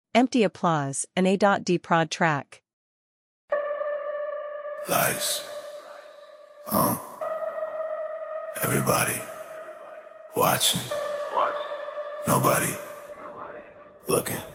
Empty applause, an A.D prod track. Lights. Everybody watching. Nobody looking.